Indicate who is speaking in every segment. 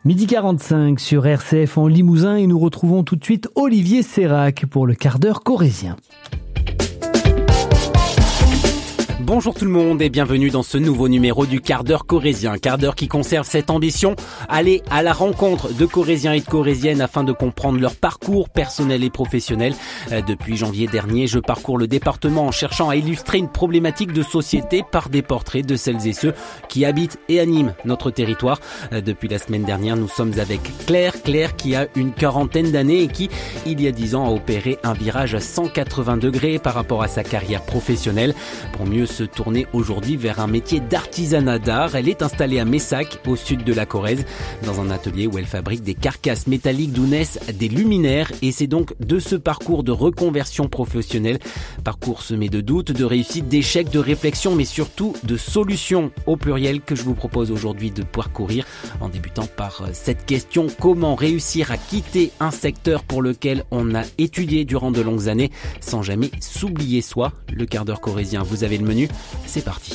Speaker 1: 12h45 sur RCF en Limousin et nous retrouvons tout de suite Olivier Sérac pour le quart d'heure corrézien.
Speaker 2: Bonjour tout le monde et bienvenue dans ce nouveau numéro du quart d'heure corrézien. Quart d'heure qui conserve cette ambition, aller à la rencontre de Corréziens et de Corréziennes afin de comprendre leur parcours personnel et professionnel. Depuis janvier dernier, je parcours le département en cherchant à illustrer une problématique de société par des portraits de celles et ceux qui habitent et animent notre territoire. Depuis la semaine dernière, nous sommes avec Claire qui a une quarantaine d'années et qui, il y a 10 ans, a opéré un virage à 180 degrés par rapport à sa carrière professionnelle. Pour mieux se tourner aujourd'hui vers un métier d'artisanat d'art. Elle est installée à Messac, au sud de la Corrèze, dans un atelier où elle fabrique des carcasses métalliques d'où naissent des luminaires. Et c'est donc de ce parcours de reconversion professionnelle, parcours semé de doutes, de réussites, d'échecs, de réflexions, mais surtout de solutions au pluriel que je vous propose aujourd'hui de parcourir, en débutant par cette question: comment réussir à quitter un secteur pour lequel on a étudié durant de longues années sans jamais s'oublier soi? Le quart d'heure corrézien, vous avez le menu, c'est parti.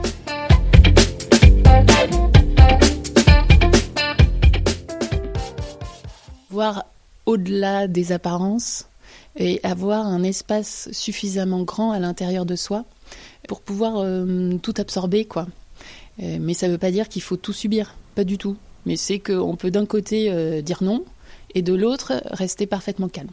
Speaker 3: Voir au-delà des apparences et avoir un espace suffisamment grand à l'intérieur de soi pour pouvoir tout absorber, quoi. Mais ça ne veut pas dire qu'il faut tout subir, pas du tout. Mais c'est qu'on peut d'un côté dire non et de l'autre rester parfaitement calme.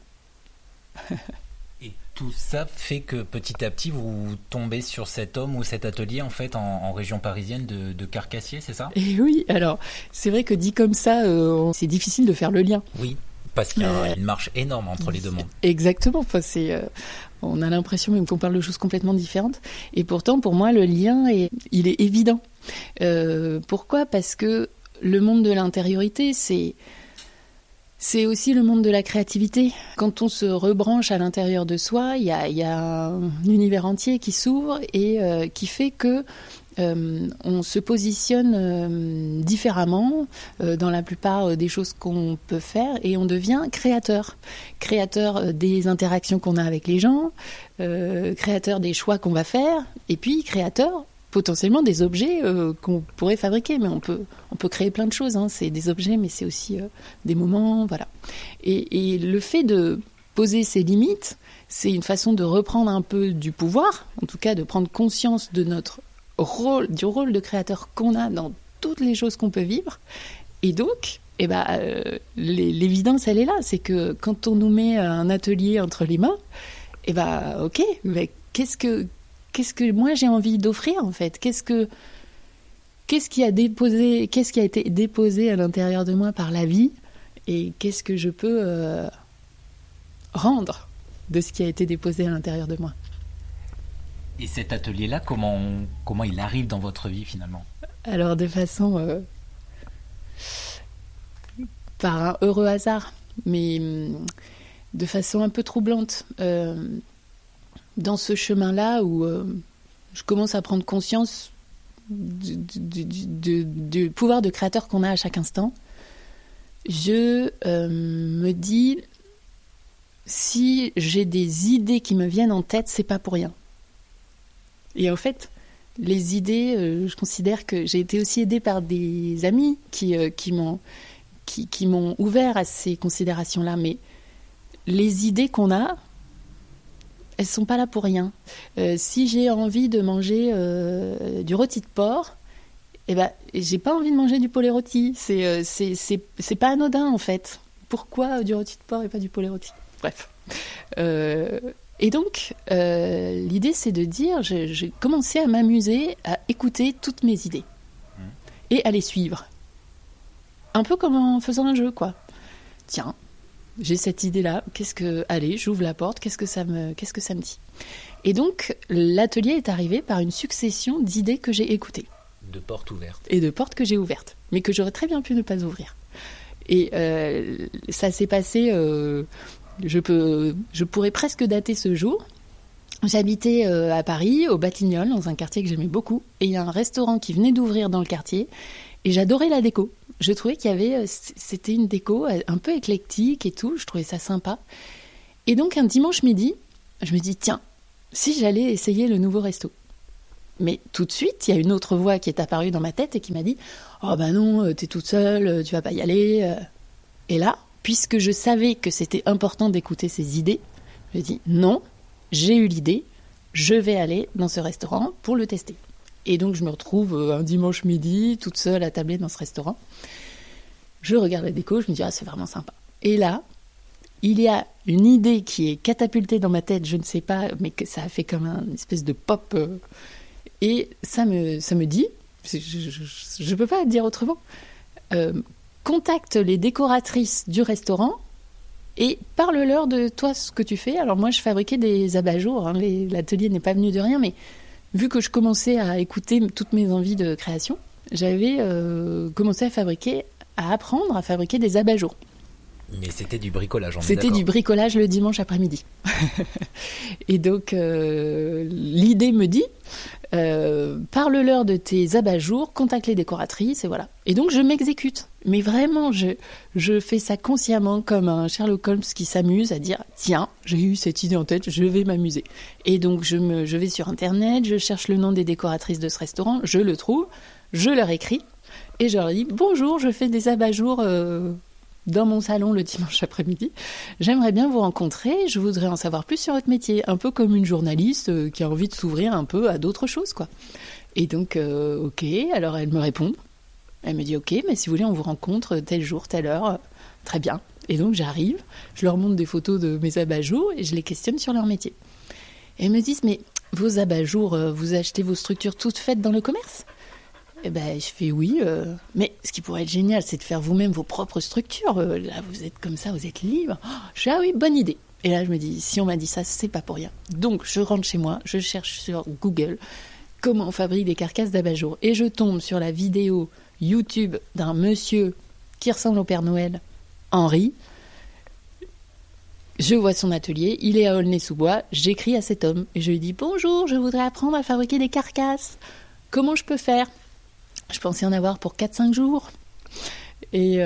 Speaker 4: Et tout ça fait que petit à petit vous tombez sur cet homme ou cet atelier en fait en région parisienne de Carcassier, c'est ça?
Speaker 3: Et oui, alors c'est vrai que dit comme ça, c'est difficile de faire le lien.
Speaker 4: Oui, parce qu'il y a une marche énorme entre les deux mondes.
Speaker 3: Exactement, enfin, on a l'impression même qu'on parle de choses complètement différentes. Et pourtant, pour moi, le lien, il est évident. Pourquoi ? Parce que le monde de l'intériorité, c'est aussi le monde de la créativité. Quand on se rebranche à l'intérieur de soi, il y a un univers entier qui s'ouvre et qui fait que on se positionne différemment dans la plupart des choses qu'on peut faire et on devient créateur. Créateur des interactions qu'on a avec les gens, créateur des choix qu'on va faire et puis créateur potentiellement des objets qu'on pourrait fabriquer, mais on peut créer plein de choses, hein. C'est des objets, mais c'est aussi des moments, voilà. Et le fait de poser ses limites, c'est une façon de reprendre un peu du pouvoir, en tout cas de prendre conscience de notre rôle, du rôle de créateur qu'on a dans toutes les choses qu'on peut vivre. Et donc, l'évidence, elle est là, c'est que quand on nous met un atelier entre les mains, ok, mais qu'est-ce que moi j'ai envie d'offrir en fait? Qu'est-ce qui a été déposé à l'intérieur de moi par la vie et qu'est-ce que je peux rendre de ce qui a été déposé à l'intérieur de moi?
Speaker 4: Et cet atelier-là, comment il arrive dans votre vie finalement? Alors
Speaker 3: de façon par un heureux hasard, mais de façon un peu troublante. Dans ce chemin-là où je commence à prendre conscience du pouvoir de créateur qu'on a à chaque instant, je me dis, si j'ai des idées qui me viennent en tête, c'est pas pour rien. Et en fait, les idées, je considère que j'ai été aussi aidée par des amis qui m'ont ouvert à ces considérations-là. Mais les idées qu'on a, elles sont pas là pour rien. Si j'ai envie de manger du rôti de porc, j'ai pas envie de manger du poulet rôti. C'est pas anodin en fait. Pourquoi du rôti de porc et pas du poulet rôti? Bref. Et donc, l'idée c'est de dire, j'ai commencé à m'amuser à écouter toutes mes idées et à les suivre. Un peu comme en faisant un jeu, quoi. Tiens. J'ai cette idée-là, allez, j'ouvre la porte, qu'est-ce que ça me dit? Et donc, l'atelier est arrivé par une succession d'idées que j'ai écoutées.
Speaker 4: De portes ouvertes.
Speaker 3: Et de portes que j'ai ouvertes, mais que j'aurais très bien pu ne pas ouvrir. Et ça s'est passé, je pourrais presque dater ce jour. J'habitais à Paris, au Batignolles, dans un quartier que j'aimais beaucoup, et il y a un restaurant qui venait d'ouvrir dans le quartier, et j'adorais la déco. Je trouvais c'était une déco un peu éclectique et tout, je trouvais ça sympa. Et donc un dimanche midi, je me dis, tiens, si j'allais essayer le nouveau resto. Mais tout de suite, il y a une autre voix qui est apparue dans ma tête et qui m'a dit « Oh ben non, t'es toute seule, tu vas pas y aller. » Et là, puisque je savais que c'était important d'écouter ses idées, je dis « Non, j'ai eu l'idée, je vais aller dans ce restaurant pour le tester. » Et donc, je me retrouve un dimanche midi, toute seule à tabler dans ce restaurant. Je regarde la déco, je me dis « Ah, c'est vraiment sympa. » Et là, il y a une idée qui est catapultée dans ma tête, je ne sais pas, mais que ça a fait comme une espèce de pop... Et ça me dit, je ne peux pas dire autrement, contacte les décoratrices du restaurant et parle-leur de toi, ce que tu fais. Alors moi, je fabriquais des abat-jours, hein, l'atelier n'est pas venu de rien, mais vu que je commençais à écouter toutes mes envies de création, j'avais commencé à apprendre à fabriquer des abat-jours.
Speaker 4: Mais c'était du bricolage,
Speaker 3: C'était du bricolage le dimanche après-midi. Et donc, l'idée me dit, parle-leur de tes abat-jours, contacte les décoratrices, et voilà. Et donc, je m'exécute. Mais vraiment, je fais ça consciemment, comme un Sherlock Holmes qui s'amuse à dire, tiens, j'ai eu cette idée en tête, je vais m'amuser. Et donc, je vais sur Internet, je cherche le nom des décoratrices de ce restaurant, je le trouve, je leur écris, et je leur dis, bonjour, je fais des abat-jours... dans mon salon le dimanche après-midi. J'aimerais bien vous rencontrer, je voudrais en savoir plus sur votre métier, un peu comme une journaliste qui a envie de s'ouvrir un peu à d'autres choses, quoi. Et donc, ok, alors elle me répond. Elle me dit, ok, mais si vous voulez, on vous rencontre tel jour, telle heure, très bien. Et donc j'arrive, je leur montre des photos de mes abat-jours et je les questionne sur leur métier. Et elles me disent, mais vos abat-jours, vous achetez vos structures toutes faites dans le commerce ? Eh ben, je fais oui, mais ce qui pourrait être génial, c'est de faire vous-même vos propres structures. Là, vous êtes comme ça, vous êtes libre. Je fais, ah oui, bonne idée. Et là, je me dis, si on m'a dit ça, c'est pas pour rien. Donc, je rentre chez moi, je cherche sur Google comment on fabrique des carcasses d'abat-jours. Et je tombe sur la vidéo YouTube d'un monsieur qui ressemble au Père Noël, Henri. Je vois son atelier, il est à Aulnay-sous-Bois. J'écris à cet homme et je lui dis, bonjour, je voudrais apprendre à fabriquer des carcasses. Comment je peux faire ? Je pensais en avoir pour 4-5 jours. Et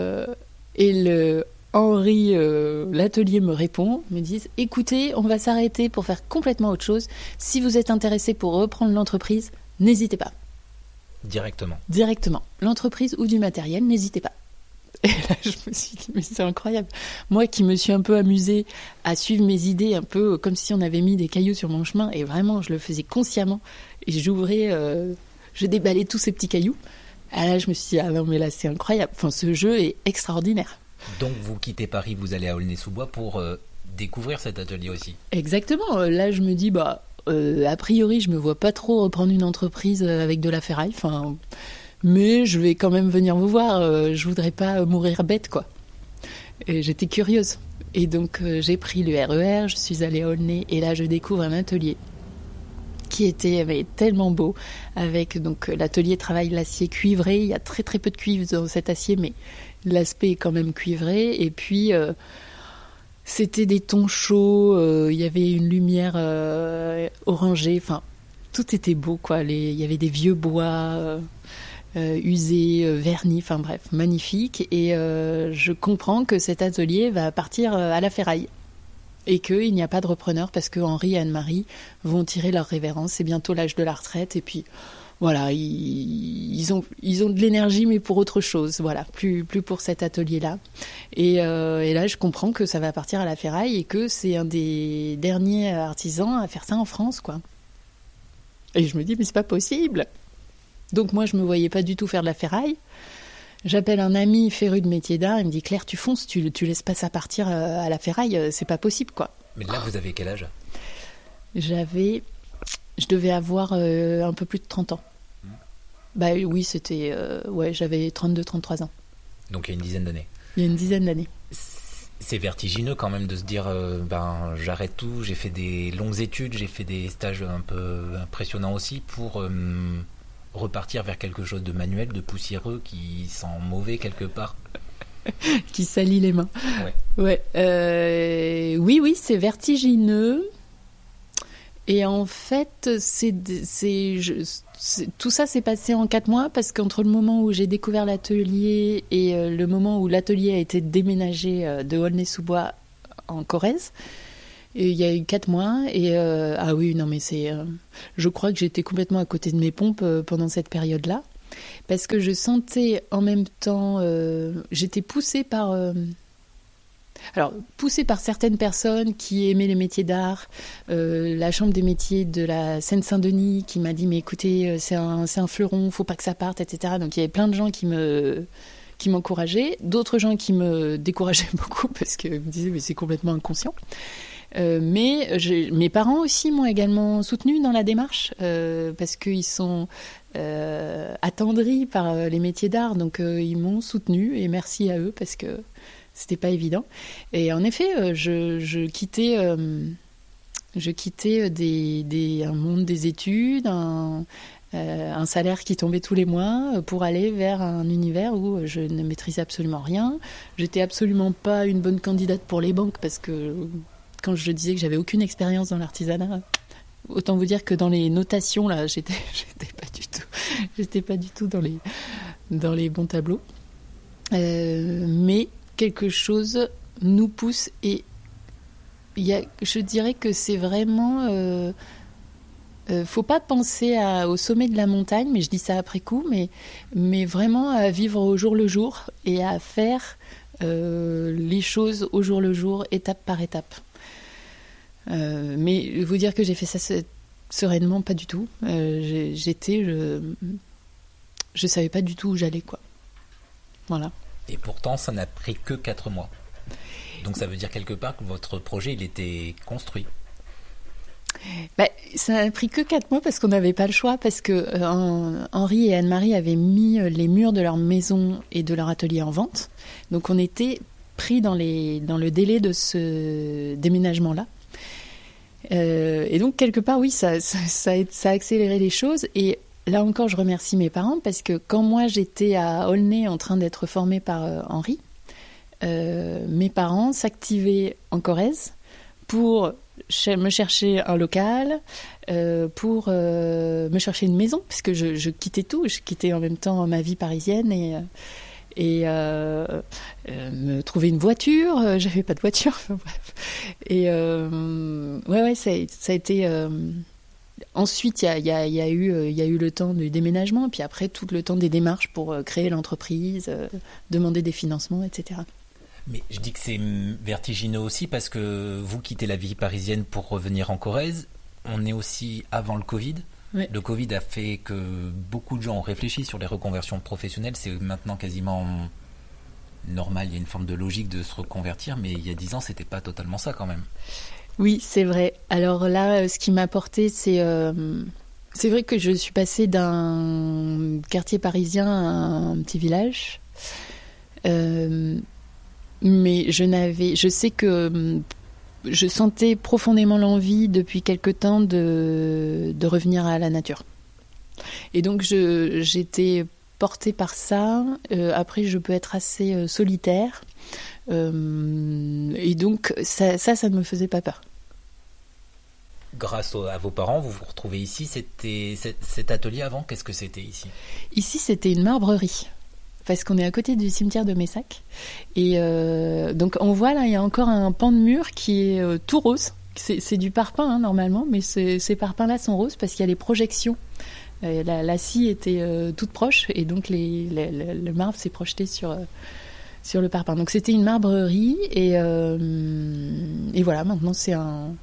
Speaker 3: Henri, l'atelier me répond, me disent « Écoutez, on va s'arrêter pour faire complètement autre chose. Si vous êtes intéressé pour reprendre l'entreprise, n'hésitez pas. » Directement. L'entreprise ou du matériel, n'hésitez pas. Et là, je me suis dit, mais c'est incroyable. Moi qui me suis un peu amusée à suivre mes idées, un peu comme si on avait mis des cailloux sur mon chemin, et vraiment, je le faisais consciemment. Et j'ouvrais... je déballais tous ces petits cailloux. Et là, je me suis dit, ah non, mais là, c'est incroyable. Enfin, ce jeu est extraordinaire.
Speaker 4: Donc, vous quittez Paris, vous allez à Aulnay-sous-Bois pour découvrir cet atelier aussi.
Speaker 3: Exactement. Là, je me dis, a priori, je me vois pas trop reprendre une entreprise avec de la ferraille. Enfin, mais je vais quand même venir vous voir. Je voudrais pas mourir bête, quoi. Et j'étais curieuse. Et donc, j'ai pris le RER, je suis allée à Aulnay, et là, je découvre un atelier qui était tellement beau, avec donc l'atelier travaille l'acier cuivré. Il y a très très peu de cuivre dans cet acier, mais l'aspect est quand même cuivré. Et puis c'était des tons chauds, il y avait une lumière orangée. Enfin, tout était beau, quoi. Il y avait des vieux bois usés, vernis. Enfin bref, magnifique. Et je comprends que cet atelier va partir à la ferraille. Et qu'il n'y a pas de repreneur parce que Henri et Anne-Marie vont tirer leur révérence. C'est bientôt l'âge de la retraite. Et puis, voilà, ils ont de l'énergie, mais pour autre chose. Voilà, plus pour cet atelier-là. Et là, je comprends que ça va partir à la ferraille et que c'est un des derniers artisans à faire ça en France, quoi. Et je me dis, mais c'est pas possible. Donc moi, je me voyais pas du tout faire de la ferraille. J'appelle un ami féru de métier d'art, il me dit « Claire, tu fonces, tu laisses pas ça partir à la ferraille, c'est pas possible, quoi. »
Speaker 4: Mais là, vous avez quel âge ?
Speaker 3: Je devais avoir un peu plus de 30 ans. Bah oui, c'était... j'avais 32-33 ans.
Speaker 4: Donc il y a une dizaine d'années.
Speaker 3: Il y a une dizaine d'années.
Speaker 4: C'est vertigineux quand même de se dire j'arrête tout, j'ai fait des longues études, j'ai fait des stages un peu impressionnants aussi pour... repartir vers quelque chose de manuel, de poussiéreux, qui sent mauvais quelque part.
Speaker 3: Qui salit les mains.
Speaker 4: Ouais.
Speaker 3: Oui, c'est vertigineux. Et en fait, tout ça s'est passé en 4 mois parce qu'entre le moment où j'ai découvert l'atelier et le moment où l'atelier a été déménagé de Aulnay-sous-Bois en Corrèze, Et il y a eu 4 mois. Et ah oui, non, mais je crois que j'étais complètement à côté de mes pompes pendant cette période-là. Parce que je sentais en même temps... j'étais poussée par... poussée par certaines personnes qui aimaient les métiers d'art, la Chambre des métiers de la Seine-Saint-Denis qui m'a dit « Mais écoutez, c'est un fleuron, faut pas que ça parte, etc. » Donc il y avait plein de gens qui m'encourageaient, d'autres gens qui me décourageaient beaucoup parce qu'ils me disaient « Mais c'est complètement inconscient ». Mais mes parents aussi m'ont également soutenue dans la démarche parce qu'ils sont attendris par les métiers d'art, donc ils m'ont soutenue et merci à eux parce que c'était pas évident. Et en effet, je quittais un monde des études, un salaire qui tombait tous les mois pour aller vers un univers où je ne maîtrisais absolument rien. J'étais absolument pas une bonne candidate pour les banques parce que quand je disais que j'avais aucune expérience dans l'artisanat, autant vous dire que dans les notations là, j'étais pas du tout dans les bons tableaux. Mais quelque chose nous pousse et je dirais que c'est vraiment faut pas penser au sommet de la montagne, mais je dis ça après coup, mais vraiment à vivre au jour le jour et à faire les choses au jour le jour, étape par étape. Mais vous dire que j'ai fait ça sereinement, pas du tout. Je savais pas du tout où j'allais, quoi. Voilà.
Speaker 4: Et pourtant, ça n'a pris que 4 mois. Donc ça veut dire quelque part que votre projet, il était construit.
Speaker 3: Ça n'a pris que 4 mois parce qu'on n'avait pas le choix, parce que Henri et Anne-Marie avaient mis les murs de leur maison et de leur atelier en vente. Donc on était pris dans le délai de ce déménagement-là. Et donc quelque part, oui, ça a accéléré les choses. Et là encore, je remercie mes parents parce que quand moi j'étais à Aulnay en train d'être formée par Henri, mes parents s'activaient en Corrèze pour me chercher un local, pour me chercher une maison, parce que je quittais tout. Je quittais en même temps ma vie parisienne et me trouver une voiture. J'avais pas de voiture. Bref. Et ouais, ça a été. Ensuite, il y a eu le temps du déménagement, puis après tout le temps des démarches pour créer l'entreprise, demander des financements, etc.
Speaker 4: Mais je dis que c'est vertigineux aussi parce que vous quittez la vie parisienne pour revenir en Corrèze. On est aussi avant le Covid. Oui. Le Covid a fait que beaucoup de gens ont réfléchi sur les reconversions professionnelles. C'est maintenant quasiment normal, il y a une forme de logique de se reconvertir, mais il y a 10 ans, c'était pas totalement ça quand même.
Speaker 3: Oui, c'est vrai. Alors là, ce qui m'a apporté, c'est vrai que je suis passée d'un quartier parisien à un petit village. Mais je sais que je sentais profondément l'envie depuis quelque temps de revenir à la nature. Et donc j'étais portée par ça. Après, je peux être assez solitaire. Et donc ça ne me faisait pas peur.
Speaker 4: Grâce à vos parents, vous vous retrouvez ici. C'était cet atelier avant, qu'est-ce que c'était ici ?
Speaker 3: Ici, c'était une marbrerie. Parce qu'on est à côté du cimetière de Messac. Et donc on voit là, il y a encore un pan de mur qui est tout rose. C'est du parpaing hein, normalement, mais ces parpaings-là sont roses parce qu'il y a les projections. La scie était toute proche et donc le marbre s'est projeté sur le parpaing. Donc c'était une marbrerie et voilà, maintenant c'est un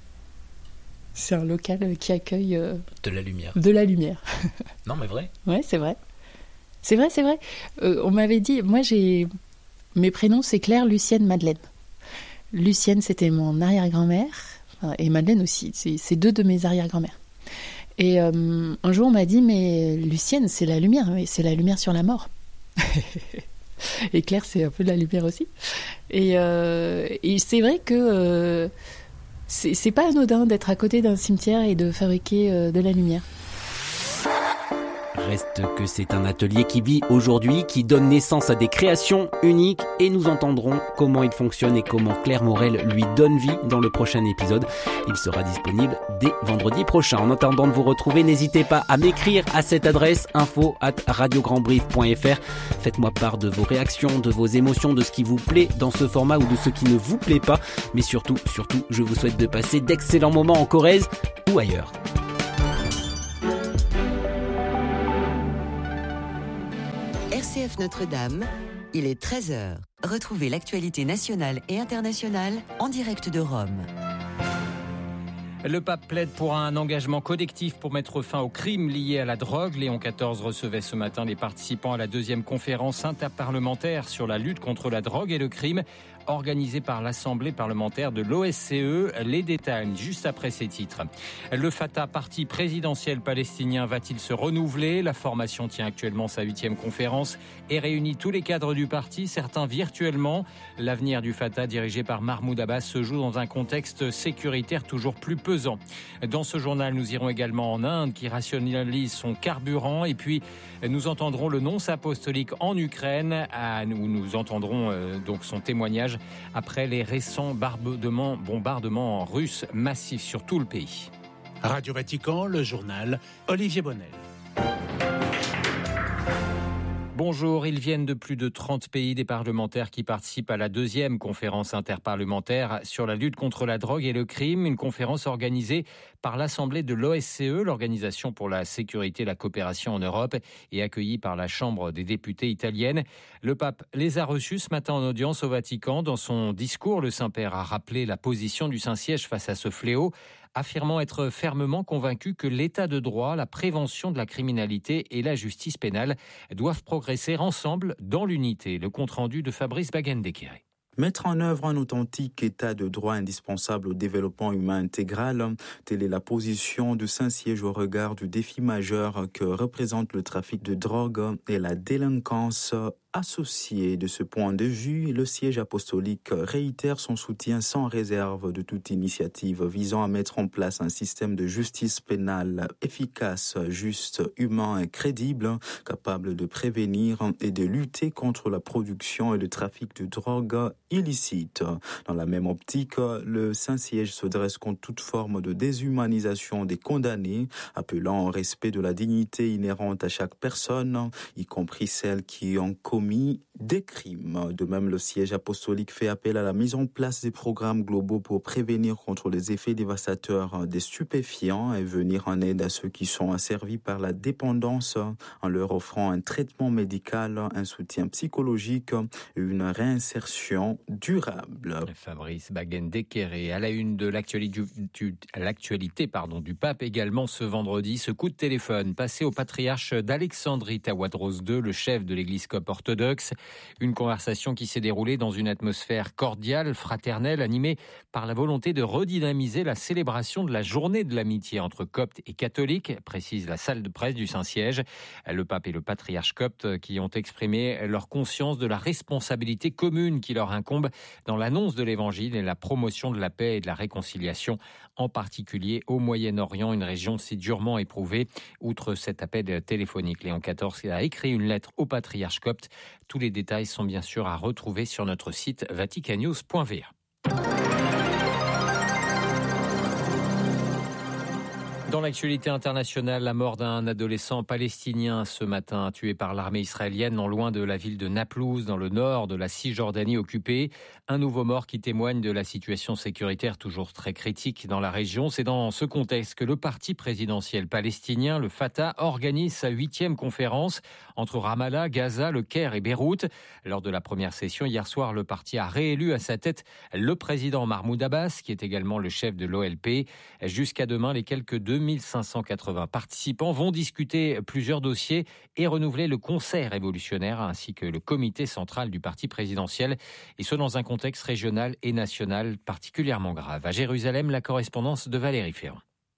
Speaker 3: local qui accueille...
Speaker 4: de la lumière.
Speaker 3: De la lumière.
Speaker 4: Non mais vrai.
Speaker 3: Ouais, c'est vrai. C'est vrai. On m'avait dit, mes prénoms c'est Claire, Lucienne, Madeleine. Lucienne c'était mon arrière-grand-mère et Madeleine aussi, c'est 2 de mes arrière-grand-mères. Et un jour on m'a dit, mais Lucienne c'est la lumière, mais c'est la lumière sur la mort. Et Claire c'est un peu de la lumière aussi. Et c'est vrai que c'est pas anodin d'être à côté d'un cimetière et de fabriquer de la lumière.
Speaker 2: reste que c'est un atelier qui vit aujourd'hui, qui donne naissance à des créations uniques et nous entendrons comment il fonctionne et comment Claire Morel lui donne vie dans le prochain épisode. Il sera disponible dès vendredi prochain. En attendant de vous retrouver, n'hésitez pas à m'écrire à cette adresse info@radiograndbrief.fr. Faites-moi part de vos réactions, de vos émotions, de ce qui vous plaît dans ce format ou de ce qui ne vous plaît pas. Mais surtout, je vous souhaite de passer d'excellents moments en Corrèze ou ailleurs.
Speaker 5: RCF Notre-Dame, il est 13h. Retrouvez l'actualité nationale et internationale en direct de Rome.
Speaker 6: Le pape plaide pour un engagement collectif pour mettre fin aux crimes liés à la drogue. Léon XIV recevait ce matin les participants à la 2e conférence interparlementaire sur la lutte contre la drogue et le crime, organisée par l'Assemblée parlementaire de l'OSCE. Les détails juste après ces titres. Le Fatah, parti présidentiel palestinien, va-t-il se renouveler ? La formation tient actuellement sa 8e conférence et réunit tous les cadres du parti, certains virtuellement. L'avenir du Fatah, dirigé par Mahmoud Abbas, se joue dans un contexte sécuritaire toujours plus pesant. Dans ce journal, nous irons également en Inde, qui rationalise son carburant. Et puis, nous entendrons le nonce apostolique en Ukraine, où nous entendrons donc son témoignage après les récents bombardements russes massifs sur tout le pays.
Speaker 7: Radio Vatican, le journal, Olivier Bonnel.
Speaker 6: Bonjour, ils viennent de plus de 30 pays, des parlementaires qui participent à la 2e conférence interparlementaire sur la lutte contre la drogue et le crime, une conférence organisée par l'Assemblée de l'OSCE, l'Organisation pour la sécurité et la coopération en Europe, et accueillie par la Chambre des députés italienne. Le pape les a reçus ce matin en audience au Vatican. Dans son discours, le Saint-Père a rappelé la position du Saint-Siège face à ce fléau, affirmant être fermement convaincu que l'état de droit, la prévention de la criminalité et la justice pénale doivent progresser ensemble dans l'unité. Le compte-rendu de Fabrice Baguen-Déquéré.
Speaker 8: Mettre en œuvre un authentique état de droit indispensable au développement humain intégral, telle est la position du Saint-Siège au regard du défi majeur que représente le trafic de drogue et la délinquance associée. De ce point de vue, le siège apostolique réitère son soutien sans réserve de toute initiative visant à mettre en place un système de justice pénale efficace, juste, humain et crédible, capable de prévenir et de lutter contre la production et le trafic de drogue illicite. Dans la même optique, le Saint-Siège se dresse contre toute forme de déshumanisation des condamnés, appelant au respect de la dignité inhérente à chaque personne, y compris celles qui ont commis des crimes. De même, le siège apostolique fait appel à la mise en place des programmes globaux pour prévenir contre les effets dévastateurs des stupéfiants et venir en aide à ceux qui sont asservis par la dépendance en leur offrant un traitement médical, un soutien psychologique et une réinsertion durable.
Speaker 6: Fabrice Baguen-Déquéré, à la une de l'actualité du pape également ce vendredi, ce coup de téléphone passé au patriarche d'Alexandrie Tawadros II, le chef de l'église copte orthodoxe. Une conversation qui s'est déroulée dans une atmosphère cordiale, fraternelle, animée par la volonté de redynamiser la célébration de la journée de l'amitié entre coptes et catholiques, précise la salle de presse du Saint-Siège. Le pape et le patriarche copte qui ont exprimé leur conscience de la responsabilité commune qui leur incombe dans l'annonce de l'évangile et la promotion de la paix et de la réconciliation, en particulier au Moyen-Orient, une région si durement éprouvée. Outre cet appel téléphonique, Léon XIV a écrit une lettre au patriarche copte. Tous les détails sont bien sûr à retrouver sur notre site vaticannews.va. Dans l'actualité internationale, la mort d'un adolescent palestinien ce matin, tué par l'armée israélienne non loin de la ville de Naplouse, dans le nord de la Cisjordanie occupée. Un nouveau mort qui témoigne de la situation sécuritaire toujours très critique dans la région. C'est dans ce contexte que le parti présidentiel palestinien, le Fatah, organise sa 8e conférence entre Ramallah, Gaza, le Caire et Beyrouth. Lors de la première session hier soir, le parti a réélu à sa tête le président Mahmoud Abbas, qui est également le chef de l'OLP. Jusqu'à demain, les quelques 2580 participants vont discuter plusieurs dossiers et renouveler le conseil révolutionnaire ainsi que le comité central du parti présidentiel, et ce dans un contexte régional et national particulièrement grave. À Jérusalem, la correspondance de Valérie Ferrand.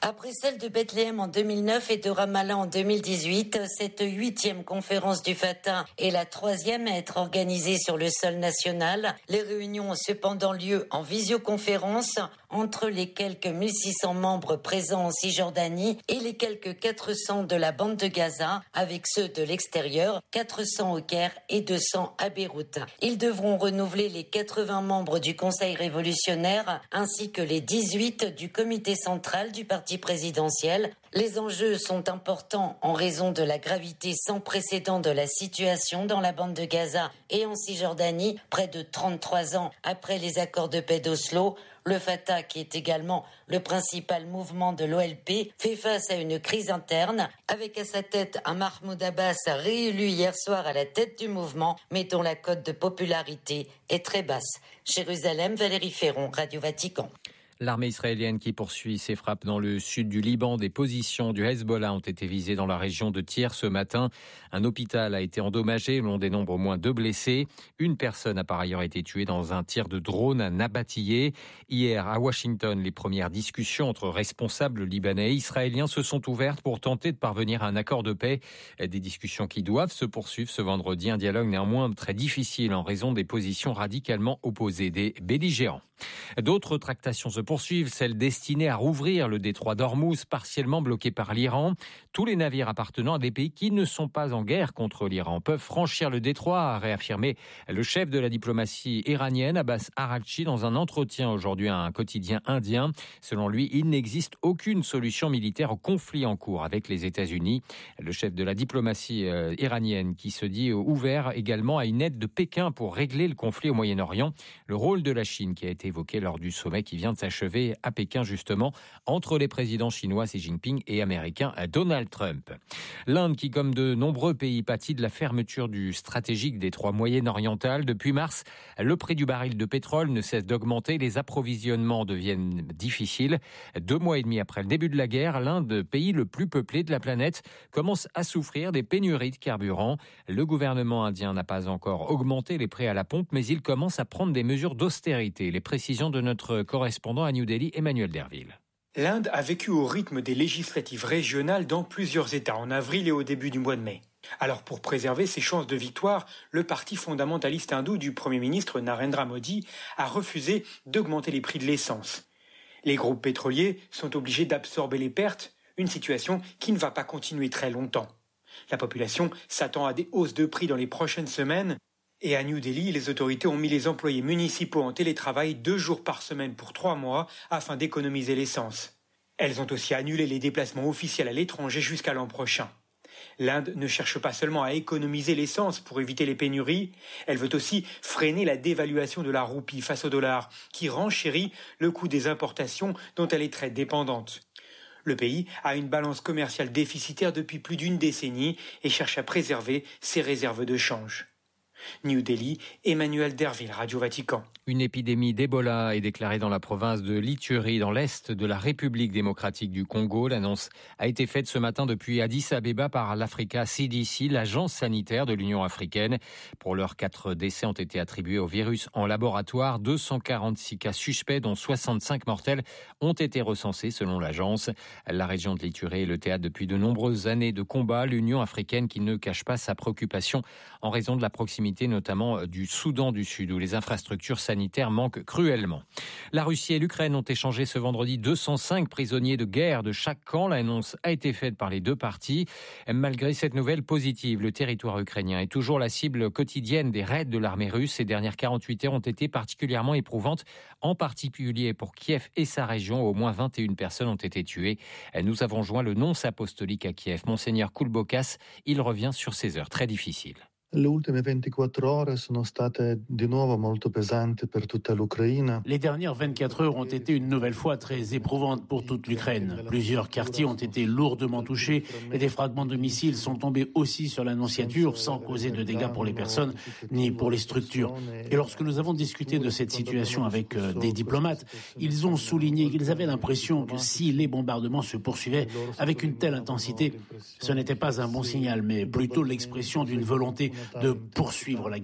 Speaker 9: Après celle de Bethléem en 2009 et de Ramallah en 2018, cette 8e conférence du Fatah est la 3e à être organisée sur le sol national. Les réunions ont cependant lieu en visioconférence entre les quelques 1600 membres présents en Cisjordanie et les quelques 400 de la bande de Gaza, avec ceux de l'extérieur, 400 au Caire et 200 à Beyrouth. Ils devront renouveler les 80 membres du Conseil révolutionnaire ainsi que les 18 du comité central du parti présidentiel. Les enjeux sont importants en raison de la gravité sans précédent de la situation dans la bande de Gaza et en Cisjordanie, près de 33 ans après les accords de paix d'Oslo. Le Fatah, qui est également le principal mouvement de l'OLP, fait face à une crise interne, avec à sa tête un Mahmoud Abbas réélu hier soir à la tête du mouvement, mais dont la cote de popularité est très basse. Jérusalem, Valérie Ferron, Radio Vatican.
Speaker 6: L'armée israélienne qui poursuit ses frappes dans le sud du Liban, des positions du Hezbollah ont été visées dans la région de Tyr ce matin. Un hôpital a été endommagé, l'on dénombre au moins 2 blessés. Une personne a par ailleurs été tuée dans un tir de drone à Nabatillé. Hier, à Washington, les premières discussions entre responsables libanais et israéliens se sont ouvertes pour tenter de parvenir à un accord de paix. Des discussions qui doivent se poursuivre ce vendredi. Un dialogue néanmoins très difficile en raison des positions radicalement opposées des belligérants. D'autres tractations se poursuivent, celles destinées à rouvrir le détroit d'Ormuz, partiellement bloqué par l'Iran. Tous les navires appartenant à des pays qui ne sont pas en guerre contre l'Iran peuvent franchir le détroit, a réaffirmé le chef de la diplomatie iranienne, Abbas Araghchi, dans un entretien aujourd'hui à un quotidien indien. Selon lui, il n'existe aucune solution militaire au conflit en cours avec les États-Unis. Le chef de la diplomatie iranienne qui se dit ouvert également à une aide de Pékin pour régler le conflit au Moyen-Orient. Le rôle de la Chine qui a été évoqué lors du sommet qui vient de s'achever à Pékin justement entre les présidents chinois Xi Jinping et américain Donald Trump. L'Inde qui, comme de nombreux pays, pâtit de la fermeture du stratégique détroit moyen-oriental. Depuis mars, le prix du baril de pétrole ne cesse d'augmenter, les approvisionnements deviennent difficiles. 2 mois et demi après le début de la guerre, l'Inde, pays le plus peuplé de la planète, commence à souffrir des pénuries de carburant. Le gouvernement indien n'a pas encore augmenté les prix à la pompe, mais il commence à prendre des mesures d'austérité. Les précisions de notre correspondant à New Delhi, Emmanuel Derville.
Speaker 10: L'Inde a vécu au rythme des législatives régionales dans plusieurs États en avril et au début du mois de mai. Alors pour préserver ses chances de victoire, le parti fondamentaliste hindou du Premier ministre Narendra Modi a refusé d'augmenter les prix de l'essence. Les groupes pétroliers sont obligés d'absorber les pertes, une situation qui ne va pas continuer très longtemps. La population s'attend à des hausses de prix dans les prochaines semaines. Et à New Delhi, les autorités ont mis les employés municipaux en télétravail 2 jours par semaine pour 3 mois afin d'économiser l'essence. Elles ont aussi annulé les déplacements officiels à l'étranger jusqu'à l'an prochain. L'Inde ne cherche pas seulement à économiser l'essence pour éviter les pénuries, elle veut aussi freiner la dévaluation de la roupie face au dollar, qui renchérit le coût des importations dont elle est très dépendante. Le pays a une balance commerciale déficitaire depuis plus d'1 décennie et cherche à préserver ses réserves de change. New Delhi, Emmanuel Derville, Radio Vatican.
Speaker 6: Une épidémie d'Ebola est déclarée dans la province de l'Ituri, dans l'est de la République démocratique du Congo. L'annonce a été faite ce matin depuis Addis Abeba par l'Africa CDC, l'agence sanitaire de l'Union africaine. Pour l'heure, 4 décès ont été attribués au virus en laboratoire. 246 cas suspects, dont 65 mortels, ont été recensés selon l'agence. La région de l'Ituri est le théâtre depuis de nombreuses années de combats. L'Union africaine qui ne cache pas sa préoccupation en raison de la proximité notamment du Soudan du Sud, où les infrastructures sanitaires manquent cruellement. La Russie et l'Ukraine ont échangé ce vendredi 205 prisonniers de guerre de chaque camp. L'annonce a été faite par les 2 parties. Malgré cette nouvelle positive, le territoire ukrainien est toujours la cible quotidienne des raids de l'armée russe. Ces dernières 48 heures ont été particulièrement éprouvantes, en particulier pour Kiev et sa région. Au moins 21 personnes ont été tuées. Nous avons joint le nonce apostolique à Kiev, Monseigneur Koulbokas. Il revient sur ces heures très difficiles.
Speaker 11: Le ultime 24 ore sono state di nuovo molto pesanti per tutta l'Ucraina.
Speaker 7: Les dernières 24 heures ont été une nouvelle fois très éprouvantes pour toute l'Ukraine. Plusieurs quartiers ont été lourdement touchés et des fragments de missiles sont tombés aussi sur l'annonciature sans causer de dégâts pour les personnes ni pour les structures. Et lorsque nous avons discuté de cette situation avec des diplomates, ils ont souligné qu'ils avaient l'impression que si les bombardements se poursuivaient avec une telle intensité, ce n'était pas un bon signal, mais plutôt l'expression d'une volonté de poursuivre la guerre.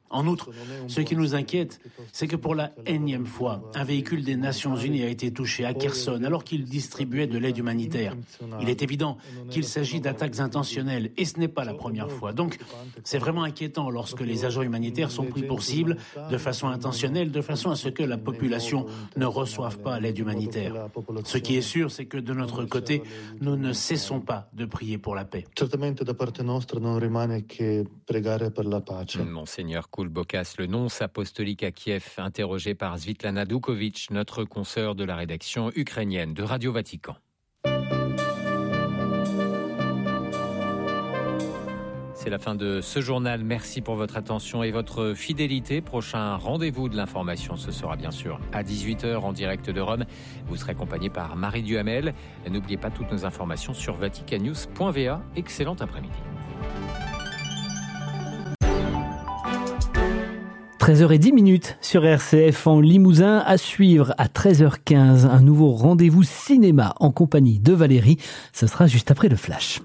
Speaker 7: En outre, ce qui nous inquiète, c'est que pour la énième fois, un véhicule des Nations Unies a été touché à Kherson alors qu'il distribuait de l'aide humanitaire. Il est évident qu'il s'agit d'attaques intentionnelles et ce n'est pas la première fois. Donc, c'est vraiment inquiétant lorsque les agents humanitaires sont pris pour cible de façon intentionnelle, de façon à ce que la population ne reçoive pas l'aide humanitaire. Ce qui est sûr, c'est que de notre côté, nous ne cessons pas de prier pour la paix.
Speaker 6: Monseigneur Koulbokas, le nonce apostolique à Kiev, interrogé par Svitlana Dukovic, notre consoeur de la rédaction ukrainienne de Radio Vatican. C'est la fin de ce journal. Merci pour votre attention et votre fidélité. Prochain rendez-vous de l'information, ce sera bien sûr à 18h en direct de Rome. Vous serez accompagné par Marie Duhamel. N'oubliez pas toutes nos informations sur vaticannews.va. Excellent après-midi.
Speaker 1: 13h10 sur RCF en Limousin, à suivre à 13h15 un nouveau rendez-vous cinéma en compagnie de Valérie. Ce sera juste après le Flash.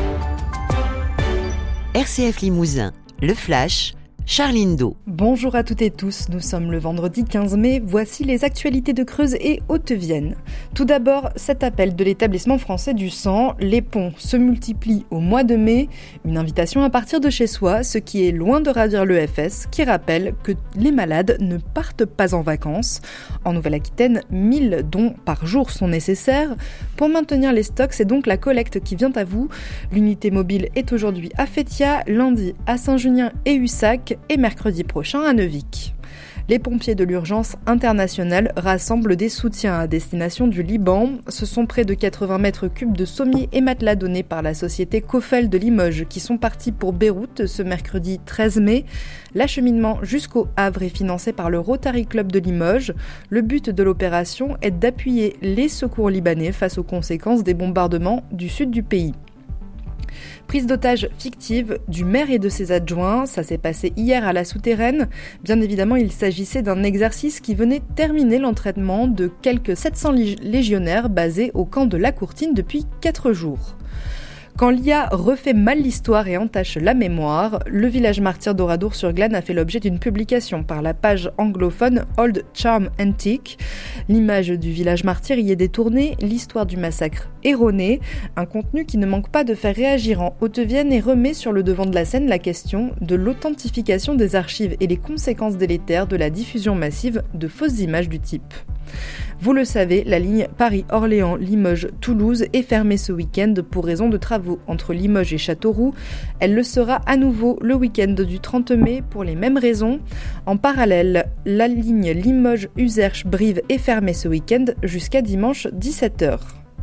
Speaker 5: RCF Limousin, le Flash, Charline Do.
Speaker 12: Bonjour à toutes et tous, nous sommes le vendredi 15 mai, voici les actualités de Creuse et Haute-Vienne. Tout d'abord, cet appel de l'établissement français du sang, les ponts se multiplient au mois de mai, une invitation à partir de chez soi, ce qui est loin de ravir l'EFS, qui rappelle que les malades ne partent pas en vacances. En Nouvelle-Aquitaine, 1000 dons par jour sont nécessaires. Pour maintenir les stocks, c'est donc la collecte qui vient à vous. L'unité mobile est aujourd'hui à Fétia, lundi à Saint-Junien et Ussac, et mercredi prochain à Neuvic. Les pompiers de l'urgence internationale rassemblent des soutiens à destination du Liban. Ce sont près de 80 mètres cubes de sommiers et matelas donnés par la société Kofel de Limoges qui sont partis pour Beyrouth ce mercredi 13 mai. L'acheminement jusqu'au Havre est financé par le Rotary Club de Limoges. Le but de l'opération est d'appuyer les secours libanais face aux conséquences des bombardements du sud du pays. Prise d'otage fictive du maire et de ses adjoints, ça s'est passé hier à la Souterraine. Bien évidemment, il s'agissait d'un exercice qui venait terminer l'entraînement de quelques 700 légionnaires basés au camp de la Courtine depuis 4 jours. Quand l'IA refait mal l'histoire et entache la mémoire, le village martyr d'Oradour-sur-Glane a fait l'objet d'une publication par la page anglophone Old Charm Antique. L'image du village martyr y est détournée, l'histoire du massacre erronée, un contenu qui ne manque pas de faire réagir en Haute-Vienne et remet sur le devant de la scène la question de l'authentification des archives et les conséquences délétères de la diffusion massive de fausses images du type. Vous le savez, la ligne Paris-Orléans-Limoges-Toulouse est fermée ce week-end pour raison de travaux entre Limoges et Châteauroux. Elle le sera à nouveau le week-end du 30 mai pour les mêmes raisons. En parallèle, la ligne Limoges-Uzerche-Brive est fermée ce week-end jusqu'à dimanche 17h.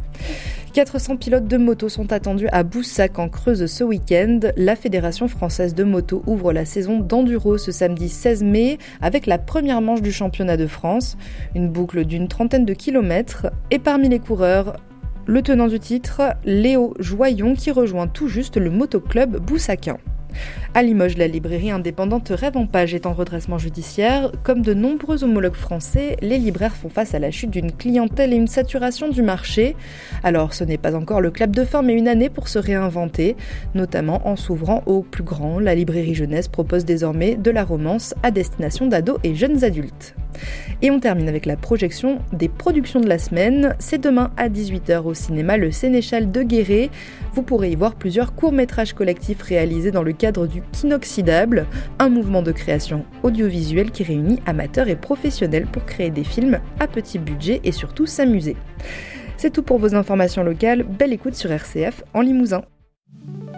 Speaker 12: 400 pilotes de moto sont attendus à Boussac en Creuse ce week-end. La Fédération française de moto ouvre la saison d'enduro ce samedi 16 mai avec la première manche du championnat de France, une boucle d'une trentaine de kilomètres. Et parmi les coureurs, le tenant du titre, Léo Joyon, qui rejoint tout juste le motoclub boussaquin. À Limoges, la librairie indépendante Rêve en Page est en redressement judiciaire. Comme de nombreux homologues français, les libraires font face à la chute d'une clientèle et une saturation du marché. Alors, ce n'est pas encore le clap de fin, mais une année pour se réinventer, notamment en s'ouvrant aux plus grands. La librairie jeunesse propose désormais de la romance à destination d'ados et jeunes adultes. Et on termine avec la projection des productions de la semaine. C'est demain à 18h au cinéma Le Sénéchal de Guéret. Vous pourrez y voir plusieurs courts-métrages collectifs réalisés dans le cadre du Kinoxydable, un mouvement de création audiovisuelle qui réunit amateurs et professionnels pour créer des films à petit budget et surtout s'amuser. C'est tout pour vos informations locales. Belle écoute sur RCF en Limousin.